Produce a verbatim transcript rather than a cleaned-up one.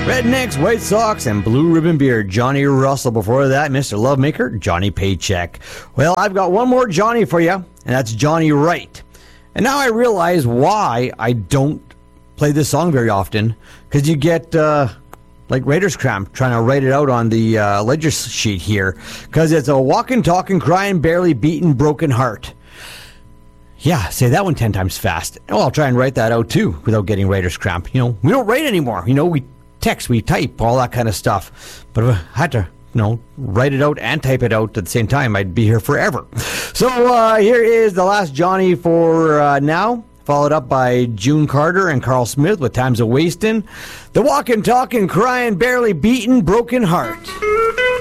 Rednecks, White Sox, and Blue Ribbon Beer. Johnny Russell. Before that, Mister Lovemaker, Johnny Paycheck. Well, I've got one more Johnny for you, and that's Johnny Wright. And now I realize why I don't play this song very often, because you get uh, like writer's cramp trying to write it out on the uh, ledger sheet here, because it's a walking, talking, crying, barely beaten, broken heart. Yeah, say that one ten times fast. Well, I'll try and write that out too without getting writer's cramp. You know, we don't write anymore. You know, we text, we type, all that kind of stuff. But if I had to, you know, write it out and type it out at the same time, I'd be here forever. So uh, here is the last Johnny for uh, now, followed up by June Carter and Carl Smith with Times of Wastin'. The walking, talking, crying, barely beaten, broken heart.